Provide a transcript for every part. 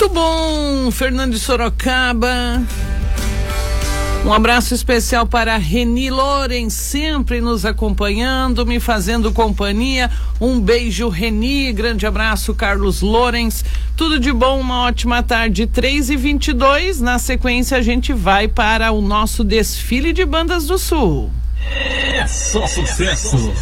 bom, Fernando de Sorocaba. Um abraço especial para Reni Loren, sempre nos acompanhando, me fazendo companhia. Um beijo, Reni, grande abraço, Carlos Lorenz. Tudo de bom, uma ótima tarde, 3h22. Na sequência, a gente vai para o nosso desfile de bandas do Sul. É só sucesso.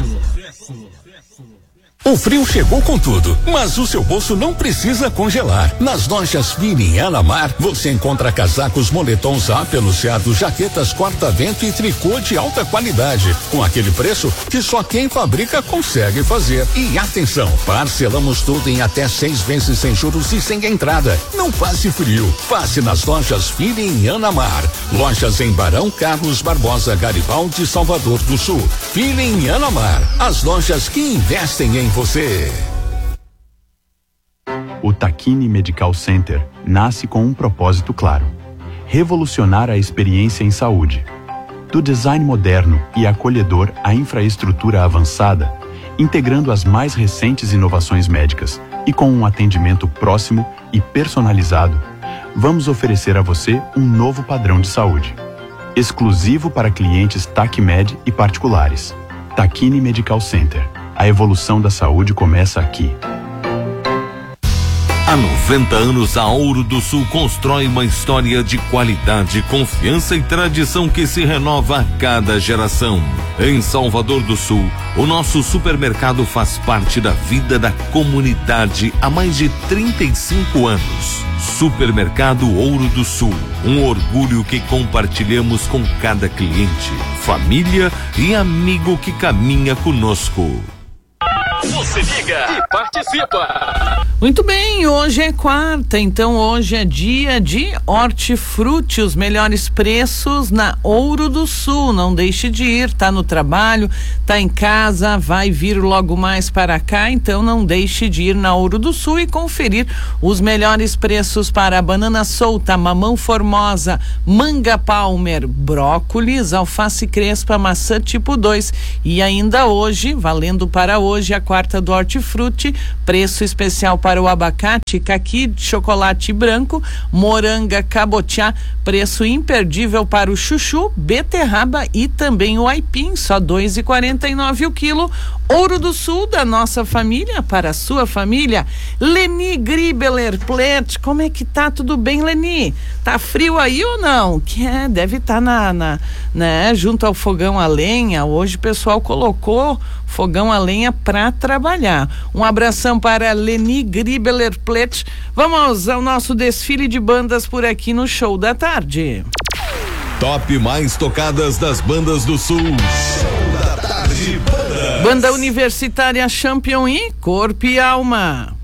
O frio chegou com tudo, mas o seu bolso não precisa congelar. Nas lojas Fini em Anamar, você encontra casacos, moletons apeluciados, jaquetas corta-vento e tricô de alta qualidade, com aquele preço que só quem fabrica consegue fazer. E atenção, parcelamos tudo em até 6 vezes sem juros e sem entrada. Não passe frio, passe nas lojas Fini em Anamar. Lojas em Barão, Carlos Barbosa, Garibaldi e Salvador do Sul. Fini em Anamar, as lojas que investem em você. O Takini Medical Center nasce com um propósito claro: revolucionar a experiência em saúde. Do design moderno e acolhedor à infraestrutura avançada, integrando as mais recentes inovações médicas e com um atendimento próximo e personalizado, vamos oferecer a você um novo padrão de saúde, exclusivo para clientes TACMED e particulares. Takini Medical Center. A evolução da saúde começa aqui. Há 90 anos, a Ouro do Sul constrói uma história de qualidade, confiança e tradição que se renova a cada geração. Em Salvador do Sul, o nosso supermercado faz parte da vida da comunidade há mais de 35 anos. Supermercado Ouro do Sul, um orgulho que compartilhamos com cada cliente, família e amigo que caminha conosco. Você liga e participa. Muito bem, hoje é quarta, então hoje é dia de hortifruti, os melhores preços na Ouro do Sul. Não deixe de ir, tá no trabalho, tá em casa, vai vir logo mais para cá, então não deixe de ir na Ouro do Sul e conferir os melhores preços para banana solta, mamão formosa, manga palmer, brócolis, alface crespa, maçã tipo 2 e ainda hoje, valendo para hoje, a quarta do hortifruti, preço especial para o abacate, caqui de chocolate branco, moranga cabotiá, preço imperdível para o chuchu, beterraba e também o aipim, só R$2,49 o quilo. Ouro do Sul, da nossa família para a sua família. Leni Gribeler Plet, como é que tá? Tudo bem, Leni? Tá frio aí ou não? Que deve estar né, junto ao fogão a lenha. Hoje o pessoal colocou fogão a lenha para trabalhar. Um abração para Leni Gribeler Plet. Vamos ao nosso desfile de bandas por aqui no Show da Tarde. Top mais tocadas das bandas do Sul. Show da Tarde, Banda Universitária Champion e Corpo e Alma.